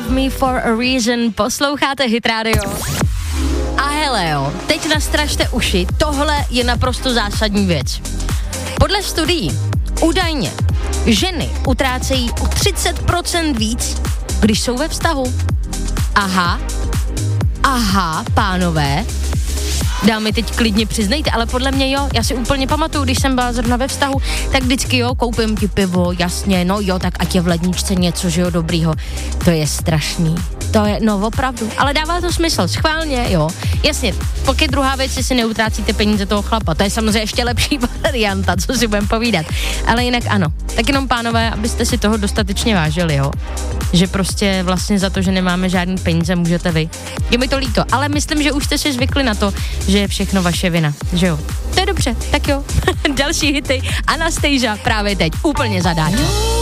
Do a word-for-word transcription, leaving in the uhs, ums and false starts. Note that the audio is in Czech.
Love Me For A Reason, posloucháte Hit Radio. A hele jo, teď nastražte uši, tohle je naprosto zásadní věc. Podle studií údajně ženy utrácejí o třicet procent víc, když jsou ve vztahu. Aha, aha, pánové, dámy, teď klidně přiznejte, ale podle mě jo, já si úplně pamatuju, když jsem byla zrovna ve vztahu, tak vždycky jo, koupím ti pivo, jasně, no jo, tak ať je v ledničce něco, že jo, dobrýho. To je strašný. To je, no opravdu, ale dává to smysl, schválně, jo. Jasně, pokud druhá věc, si neutrácíte peníze toho chlapa, to je samozřejmě ještě lepší varianta, co si budeme povídat. Ale jinak ano, tak jenom pánové, abyste si toho dostatečně vážili, jo. Že prostě vlastně za to, že nemáme žádný peníze, můžete vy. Je mi to líto, ale myslím, že už jste si zvykli na to, že je všechno vaše vina, že jo. To je dobře, tak jo. Další hity Anastasia právě teď, úplně zadáč.